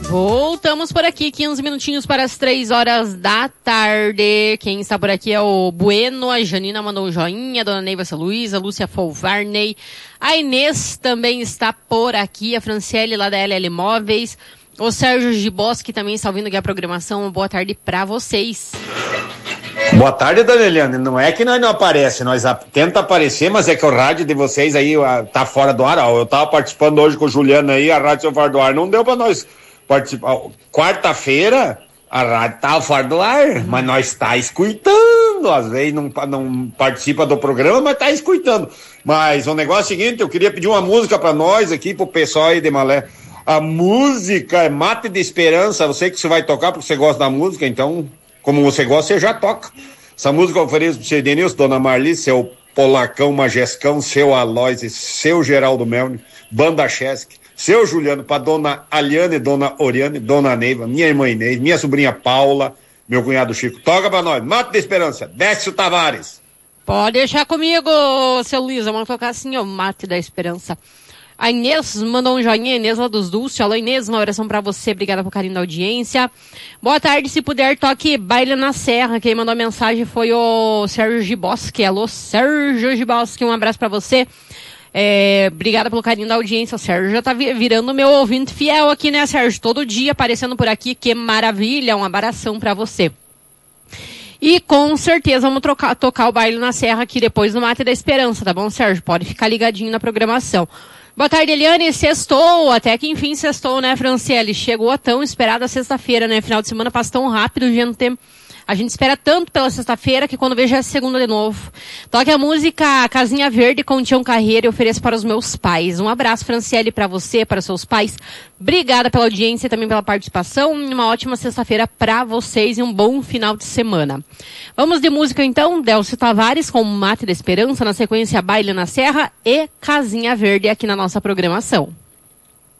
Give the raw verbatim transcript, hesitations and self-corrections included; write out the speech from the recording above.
Voltamos por aqui, quinze minutinhos para as três horas da tarde. Quem está por aqui é o Bueno, a Janina mandou um joinha, a dona Neiva Luísa, a Lúcia Folvarney, a Inês também está por aqui, a Franciele lá da L L Móveis, o Sérgio Giboschi também está ouvindo aqui a programação. Boa tarde para vocês. Boa tarde, dona Eliane. Não é que nós não aparece, nós a, tenta aparecer, mas é que o rádio de vocês aí a, tá fora do ar. Ó, eu tava participando hoje com o Juliano aí, a rádio fora do ar, não deu para nós participar. Quarta-feira, a rádio tá fora do ar, hum. mas nós tá escutando. Às vezes não, não participa do programa, mas tá escutando. Mas o negócio é o seguinte, eu queria pedir uma música para nós aqui, pro pessoal aí de Malé. A música é Mate de Esperança. Eu sei que você vai tocar porque você gosta da música, então, como você gosta, você já toca. Essa música eu ofereço pro seu Denilson, dona Marli, seu Polacão Majescão, seu Aloys, seu Geraldo Melni, Banda Chesky, seu Juliano, pra dona Aliane, dona Oriane, dona Neiva, minha irmã Inês, minha sobrinha Paula, meu cunhado Chico. Toca pra nós, Mate de Esperança, Décio Tavares. Pode deixar comigo, seu Luiz, vamos tocar assim, ó, Mate da Esperança. A Inês mandou um joinha, Inês lá dos Dulce. Alô, Inês, uma oração pra você, obrigada pelo carinho da audiência. Boa tarde, se puder, toque Baile na Serra. Quem mandou a mensagem foi o Sérgio Giboschi. Alô, Sérgio Giboschi, um abraço pra você. É, obrigada pelo carinho da audiência. O Sérgio já tá virando meu ouvinte fiel aqui, né, Sérgio? Todo dia aparecendo por aqui, que maravilha, um abração pra você. E com certeza vamos trocar, tocar o Baile na Serra aqui depois do Mate da Esperança, tá bom, Sérgio? Pode ficar ligadinho na programação. Boa tarde, Eliane. Sextou, até que enfim sextou, né, Franciele? Chegou a tão esperada sexta-feira, né? Final de semana passa tão rápido, gente. A gente espera tanto pela sexta-feira que quando vejo é segunda de novo. Toque a música Casinha Verde com Tião Carreira e ofereço para os meus pais. Um abraço, Franciele, para você, para seus pais. Obrigada pela audiência e também pela participação. Uma ótima sexta-feira para vocês e um bom final de semana. Vamos de música então, Delcio Tavares com Mate da Esperança, na sequência Baile na Serra e Casinha Verde aqui na nossa programação.